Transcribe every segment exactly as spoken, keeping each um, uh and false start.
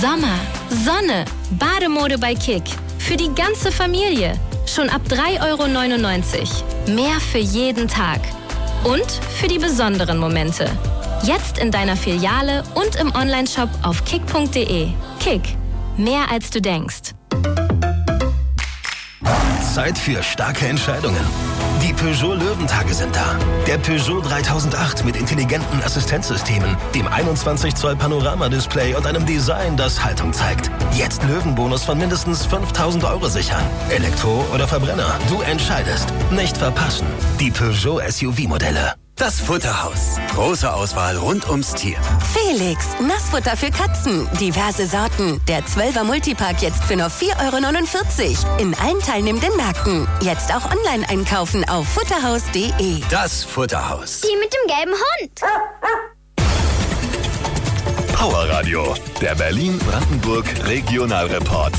Sommer, Sonne, Bademode bei Kick. Für die ganze Familie. Schon ab drei Euro neunundneunzig. Mehr für jeden Tag. Und für die besonderen Momente. Jetzt in deiner Filiale und im Onlineshop auf kick punkt de. Kick. Mehr als du denkst. Zeit für starke Entscheidungen. Die Peugeot Löwentage sind da. Der Peugeot dreitausendacht mit intelligenten Assistenzsystemen, dem einundzwanzig Zoll Panoramadisplay und einem Design, das Haltung zeigt. Jetzt Löwenbonus von mindestens fünftausend Euro sichern. Elektro oder Verbrenner, du entscheidest. Nicht verpassen. Die Peugeot S U V-Modelle. Das Futterhaus. Große Auswahl rund ums Tier. Felix, Nassfutter für Katzen. Diverse Sorten. Der zwölfer Multipack jetzt für nur vier Euro neunundvierzig. In allen teilnehmenden Märkten. Jetzt auch online einkaufen auf futterhaus punkt de. Das Futterhaus. Die mit dem gelben Hund. Power Radio, der Berlin-Brandenburg Regionalreport.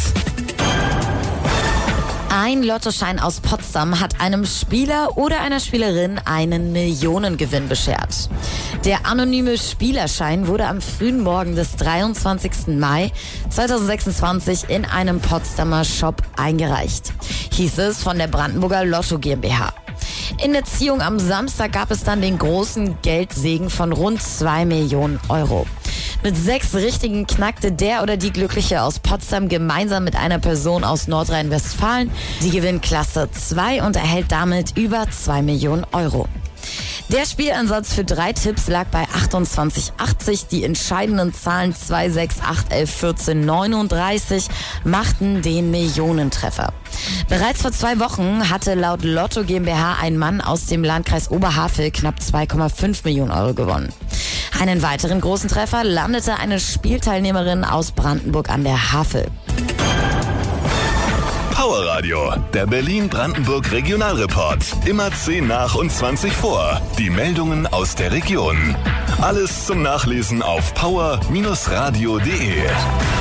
Ein Lottoschein aus Potsdam hat einem Spieler oder einer Spielerin einen Millionengewinn beschert. Der anonyme Spielerschein wurde am frühen Morgen des dreiundzwanzigsten Mai zweitausendsechsundzwanzig in einem Potsdamer Shop eingereicht, hieß es von der Brandenburger Lotto GmbH. In der Ziehung am Samstag gab es dann den großen Geldsegen von rund zwei Millionen Euro. Mit sechs Richtigen knackte der oder die Glückliche aus Potsdam gemeinsam mit einer Person aus Nordrhein-Westfalen die Gewinnklasse zwei und erhält damit über zwei Millionen Euro. Der Spielansatz für drei Tipps lag bei achtundzwanzig achtzig. Die entscheidenden Zahlen zwei, sechs, acht, elf, vierzehn, neununddreißig machten den Millionentreffer. Bereits vor zwei Wochen hatte laut Lotto GmbH ein Mann aus dem Landkreis Oberhavel knapp zwei Komma fünf Millionen Euro gewonnen. Einen weiteren großen Treffer landete eine Spielteilnehmerin aus Brandenburg an der Havel. Power Radio, der Berlin-Brandenburg Regionalreport. Immer zehn nach und zwanzig vor. Die Meldungen aus der Region. Alles zum Nachlesen auf power Bindestrich radio punkt de.